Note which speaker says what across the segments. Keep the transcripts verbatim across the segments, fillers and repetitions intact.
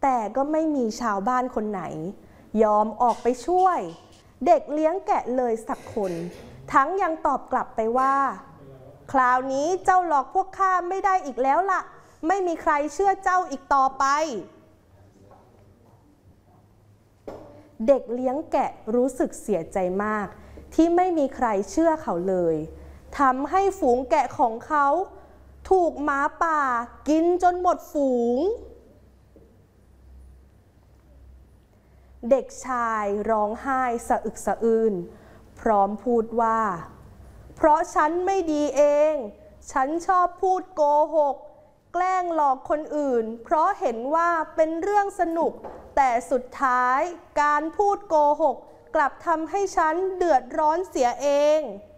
Speaker 1: แต่ก็ไม่มีชาวบ้านคนไหนยอมออกไปช่วยเด็กเลี้ยงแกะเลยสักคนทั้งยังตอบกลับไปว่าคราวนี้เจ้าหลอกพวกข้าไม่ได้อีกแล้วล่ะไม่มีใครเชื่อเจ้าอีกต่อไปเด็กเลี้ยงแกะรู้สึกเสียใจมากที่ไม่มีใครเชื่อเขาเลยทำให้ฝูงแกะของเขาถูกหมาป่ากินจนหมดฝูงเด็กชายร้องไห้สะอึกสะอื้นพร้อมพูดว่าเพราะฉันไม่ดีเองฉันชอบพูดโกหกแกล้งหลอกคนอื่นเพราะเห็นว่าเป็นเรื่องสนุกแต่สุดท้ายการพูดโกหกกลับทำให้ฉันเดือดร้อนเสียเอง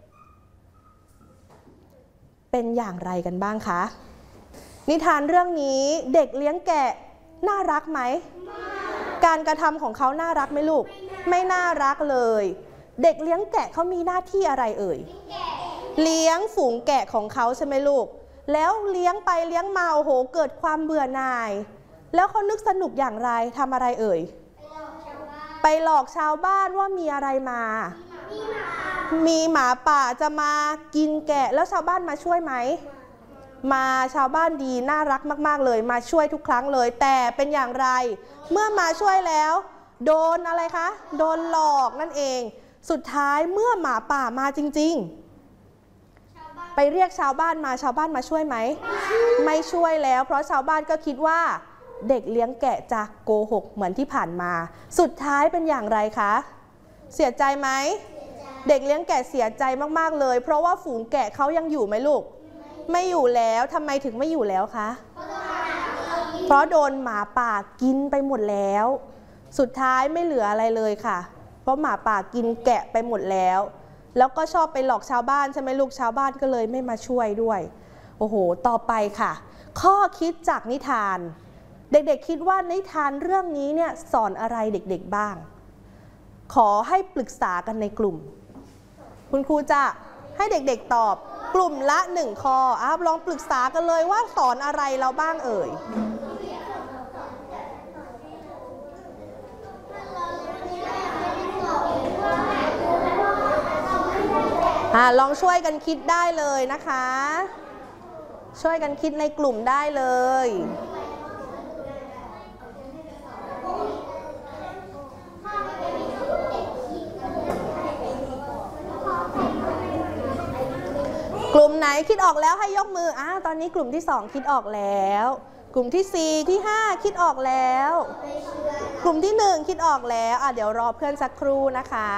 Speaker 1: เป็นอย่างไรกันบ้างคะนิทานเรื่องนี้เด็กเลี้ยงแกะน่ารักไหมการกระทำของเขาน่ารักไหมลูกไม่น่ารักเลยเด็กเลี้ยงแกะเขามีหน้าที่อะไรเอ่ยเลี้ยงฝูงแกะของเขาใช่ไหมลูกแล้วเลี้ยงไปเลี้ยงมาโอ้โหเกิดความเบื่อหน่ายแล้วเขานึกสนุกอย่างไรทำอะไรเอ่ยไปหลอกชาวบ้านว่ามีอะไรมามีหมาป่าจะมากินแกะแล้วชาวบ้านมาช่วยไหมมาชาวบ้านดีน่ารักมากๆเลยมาช่วยทุกครั้งเลยแต่เป็นอย่างไรเมื่อมาช่วยแล้วโดนอะไรคะโดนหลอกนั่นเองสุดท้ายเมื่อหมาป่ามาจริงๆไปเรียกชาวบ้านมาชาวบ้านมาช่วยไหมไม่ช่วยแล้วเพราะชาวบ้านก็คิดว่าเด็กเลี้ยงแกะจะโกหกเหมือนที่ผ่านมาสุดท้ายเป็นอย่างไรคะเสียใจไหมเด็กเลี้ยงแกะเสียใจมากๆเลยเพราะว่าฝูงแกะเขายังอยู่ไหมลูกไม่อยู่แล้วทำไมถึงไม่อยู่แล้วคะเพราะโดนหมาป่ากินไปหมดแล้วสุดท้ายไม่เหลืออะไรเลยค่ะเพราะหมาป่ากินแกะไปหมดแล้วแล้วก็ชอบไปหลอกชาวบ้านใช่ไหมลูกชาวบ้านก็เลยไม่มาช่วยด้วยโอ้โหต่อไปค่ะข้อคิดจากนิทานเด็กๆคิดว่านิทานเรื่องนี้เนี่ยสอนอะไรเด็กๆบ้างขอให้ปรึกษากันในกลุ่มคุณครูจะให้เด็กๆตอบกลุ่มละหนึ่งข้ออ่ะลองปรึกษากันเลยว่าสอนอะไรเราบ้างเอ่ยอ่ะลองช่วยกันคิดได้เลยนะคะช่วยกันคิดในกลุ่มได้เลยกลุ่มไหนคิดออกแล้วให้ยกมืออ่าตอนนี้กลุ่มที่สองคิดออกแล้วกลุ่มที่สี่ที่ห้าคิดออกแล้วกลุ่มที่หนึ่งคิดออกแล้วอ่ะเดี๋ยวรอเพื่อนสักครู่นะคะ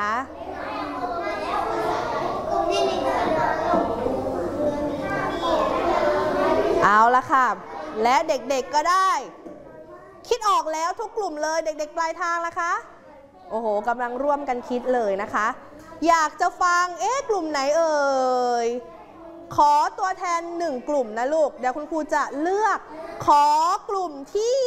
Speaker 1: เอาละค่ะและเด็กๆก็ได้คิดออกแล้วทุกกลุ่มเลยเด็กๆปลายทางละคะโอ้โหกำลังร่วมกันคิดเลยนะคะอยากจะฟังเอ๊ะกลุ่มไหนเอ่ยขอตัวแทนหนึ่งกลุ่มนะลูกเดี๋ยวคุณครูจะเลือกขอกลุ่มที่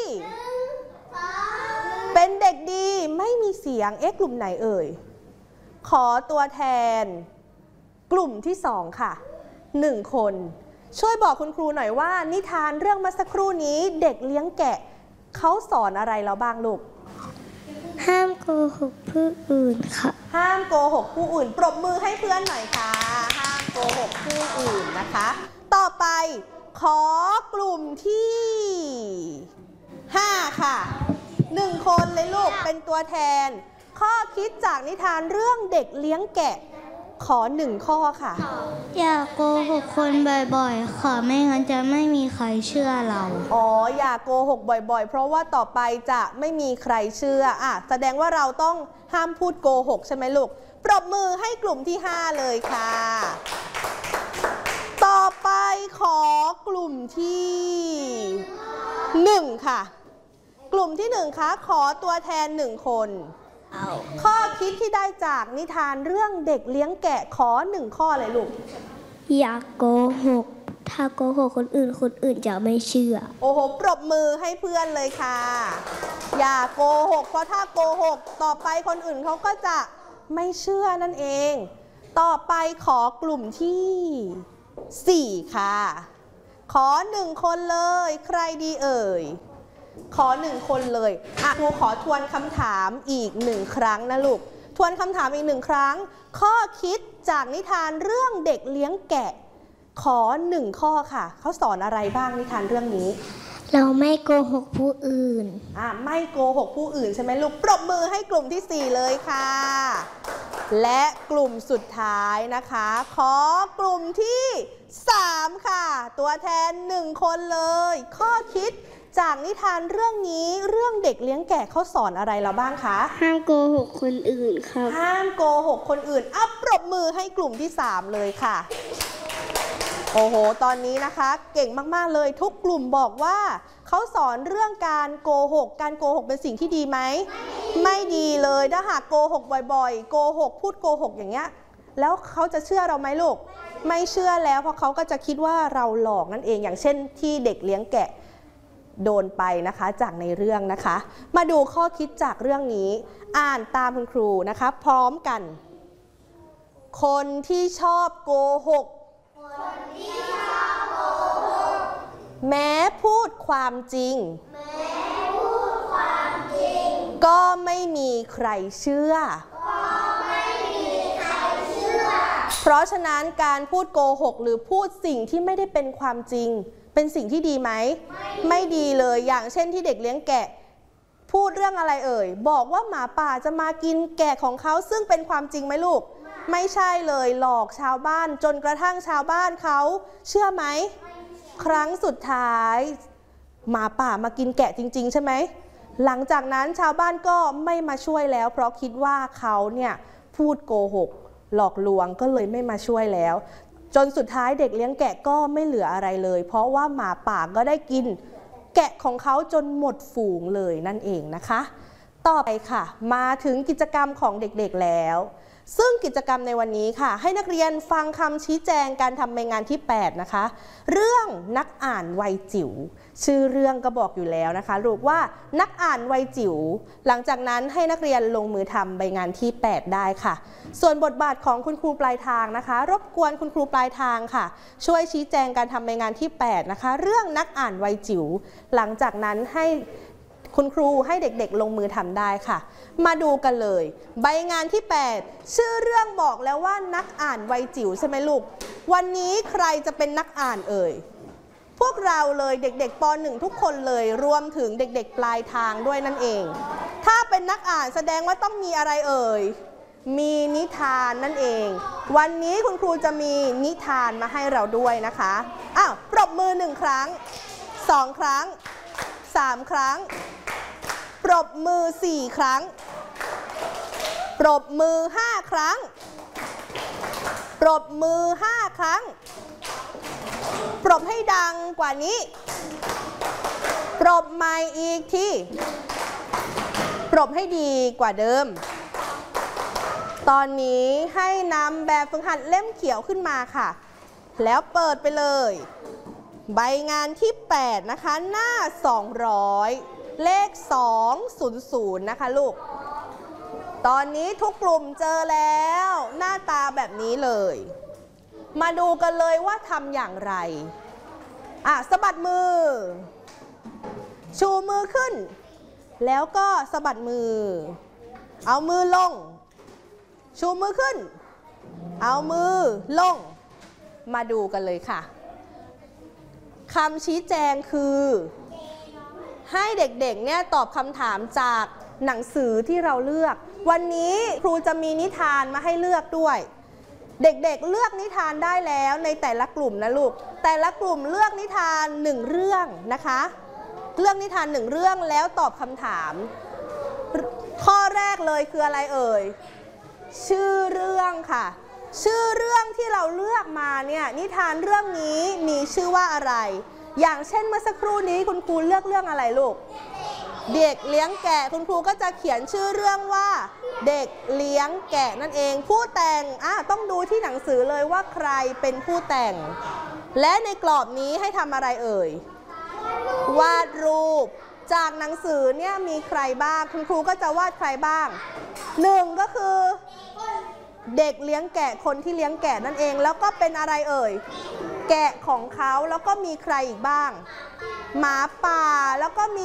Speaker 1: เป็นเด็กดีไม่มีเสียงเอ๊ะกลุ่มไหนเอ่ยขอตัวแทนกลุ่มที่สองค่ะหนึ่งคนช่วยบอกคุณครูหน่อยว่านิทานเรื่องเมื่อสักครู่นี้เด็กเลี้ยงแกะเขาสอนอะไรเราบ้างลูก
Speaker 2: ห้ามโกหกผู้อื่นค่ะ
Speaker 1: ห้ามโกหกผู้อื่นปรบมือให้เพื่อนหน่อยค่ะห้ามโกหกผู้อื่นนะคะต่อไปขอกลุ่มที่ห้าค่ะหนึ่งคนเลยลูกเป็นตัวแทนข้อคิดจากนิทานเรื่องเด็กเลี้ยงแกะขอหนึ่งข้อค่ะ
Speaker 2: อย่าโกหกคนบ่อยๆค่ะไม่งั้นจะไม่มีใครเชื่อเรา
Speaker 1: อ๋ออย่าโกหกบ่อยๆเพราะว่าต่อไปจะไม่มีใครเชื่ออ่ะแสดงว่าเราต้องห้ามพูดโกหกใช่ไหมลูกปรบมือให้กลุ่มที่ห้าเลยค่ะต่อไปขอกลุ่มที่หนึ่งค่ะกลุ่มที่หนึ่งคะขอตัวแทนหนึ่งคนข้อคิดที่ได้จากนิทานเรื่องเด็กเลี้ยงแกะขอหนึ่งข้อเลยลูก
Speaker 2: อย่าโกหกถ้าโกหกคนอื่นคนอื่นจะไม่เชื่อ
Speaker 1: โอ้โหปรบมือให้เพื่อนเลยค่ะอย่าโกหกเพราะถ้าโกหกต่อไปคนอื่นเขาก็จะไม่เชื่อนั่นเองต่อไปขอกลุ่มที่สี่ค่ะขอหนึ่งคนเลยใครดีเอ่ยขอหนึ่งคนเลยอ่ะครูขอทวนคำถามอีกหนึ่งครั้งนะลูกทวนคำถามอีกหนึ่งครั้งข้อคิดจากนิทานเรื่องเด็กเลี้ยงแกะขอหนึ่งข้อค่ะเขาสอนอะไรบ้างนิทานเรื่องนี้
Speaker 2: เราไม่โกหกผู้อื่น
Speaker 1: อ่ะไม่โกหกผู้อื่นใช่ไหมลูกปรบมือให้กลุ่มที่สี่เลยค่ะและกลุ่มสุดท้ายนะคะขอกลุ่มที่สามค่ะตัวแทนหนึ่งคนเลยข้อคิดจากนิทานเรื่องนี้เรื่องเด็กเลี้ยงแกะเขาสอนอะไรเราบ้างคะ
Speaker 2: ห้ามโกหกคนอื่นครับ
Speaker 1: ห้ามโกหกคนอื่นอัปปรบมือให้กลุ่มที่สามเลยค่ะโอ้โหตอนนี้นะคะเก่งมากๆเลยทุกกลุ่มบอกว่าเขาสอนเรื่องการโกหกการโกหกเป็นสิ่งที่ดีไหมไม่ดีเลยถ้าหากโกหกบ่อยๆโกหกพูดโกหกอย่างเงี้ยแล้วเขาจะเชื่อเราไหมลูกไม่เชื่อแล้วเพราะเขาก็จะคิดว่าเราหลอกนั่นเองอย่างเช่นที่เด็กเลี้ยงแกะโดนไปนะคะจากในเรื่องนะคะมาดูข้อคิดจากเรื่องนี้อ่านตามคุณครูนะคะพร้อมกันคนที่ชอบโกหกแม้พูดความจริงก็ไม่มีใครเชื่อเพราะฉะนั้นการพูดโกหกหรือพูดสิ่งที่ไม่ได้เป็นความจริงเป็นสิ่งที่ดีไหมไม่ดีเลยอย่างเช่นที่เด็กเลี้ยงแกะพูดเรื่องอะไรเอ่ยบอกว่าหมาป่าจะมากินแกะของเขาซึ่งเป็นความจริงไหมลูกไม่ใช่เลยหลอกชาวบ้านจนกระทั่งชาวบ้านเขาเชื่อไหมครั้งสุดท้ายหมาป่ามากินแกะจริงๆใช่ไหมหลังจากนั้นชาวบ้านก็ไม่มาช่วยแล้วเพราะคิดว่าเขาเนี่ยพูดโกหกหลอกลวงก็เลยไม่มาช่วยแล้วจนสุดท้ายเด็กเลี้ยงแกะก็ไม่เหลืออะไรเลยเพราะว่าหมาป่าก็ได้กินแกะของเขาจนหมดฝูงเลยนั่นเองนะคะต่อไปค่ะมาถึงกิจกรรมของเด็กๆแล้วซึ่งกิจกรรมในวันนี้ค่ะให้นักเรียนฟังคำชี้แจงการทำใบงานที่แปดนะคะเรื่องนักอ่านวัยจิ๋วชื่อเรื่องก็บอกอยู่แล้วนะคะลูกว่านักอ่านวัยจิ๋วหลังจากนั้นให้นักเรียนลงมือทำใบงานที่แปดได้ค่ะส่วนบทบาทของคุณครูปลายทางนะคะรบกวนคุณครูปลายทางค่ะช่วยชี้แจงการทำใบงานที่แปดนะคะเรื่องนักอ่านวัยจิ๋วหลังจากนั้นให้คุณครูให้เด็กๆลงมือทำได้ค่ะมาดูกันเลยใบงานที่แปดชื่อเรื่องบอกแล้วว่านักอ่านวัยจิ๋วใช่ไหมลูกวันนี้ใครจะเป็นนักอ่านเอ่ยพวกเราเลยเด็กๆป.หนึ่ง ทุกคนเลยรวมถึงเด็กๆปลายทางด้วยนั่นเองถ้าเป็นนักอ่านแสดงว่าต้องมีอะไรเอ่ยมีนิทานนั่นเองวันนี้คุณครูจะมีนิทานมาให้เราด้วยนะคะอ้าวปรบมือหนึ่งครั้งสองครั้งสามครั้งปรบมือสี่ครั้งปรบมือห้าครั้งปรบมือห้าครั้งปรบให้ดังกว่านี้ปรบใหม่อีกทีปรบให้ดีกว่าเดิมตอนนี้ให้นำแบบฝึกหัดเล่มเขียวขึ้นมาค่ะแล้วเปิดไปเลยใบงานที่แปดนะคะหน้าสองร้อยเลขสองศูนย์ศูนย์นะคะลูกตอนนี้ทุกกลุ่มเจอแล้วหน้าตาแบบนี้เลยมาดูกันเลยว่าทำอย่างไรอ่ะสะบัดมือชูมือขึ้นแล้วก็สะบัดมือเอามือลงชูมือขึ้นเอามือลงมาดูกันเลยค่ะคำชี้แจงคือให้เด็กๆเนี่ยตอบคำถามจากหนังสือที่เราเลือกวันนี้ครูจะมีนิทานมาให้เลือกด้วยเด็กๆ เ, เลือกนิทานได้แล้วในแต่ละกลุ่มนะลูกแต่ละกลุ่มเลือกนิทานหนึ่งเรื่องนะคะเลือกนิทานหนึ่งเรื่องแล้วตอบคำถามข้อแรกเลยคืออะไรเอ่ยชื่อเรื่องค่ะชื่อเรื่องที่เราเลือกมาเนี่ยนิทานเรื่องนี้มีชื่อว่าอะไรอย่างเช่นเมื่อสักครู่นี้คุณครูเลือกเรื่องอะไรลูกเด็กเลี้ยงแกะคุณครูก็จะเขียนชื่อเรื่องว่าเด็กเลี้ยงแกะนั่นเองผู้แต่งอ่ะต้องดูที่หนังสือเลยว่าใครเป็นผู้แต่งและในกรอบนี้ให้ทำอะไรเอ่ยวาดรูปจากหนังสือเนี่ยมีใครบ้างคุณครูก็จะวาดใครบ้างหนึ่งก็คือเด็กเลี้ยงแกะคนที่เลี้ยงแกะนั่นเองแล้วก็เป็นอะไรเอ่ยแกะของเขาแล้วก็มีใครอีกบ้างหมาป่าแล้วก็มี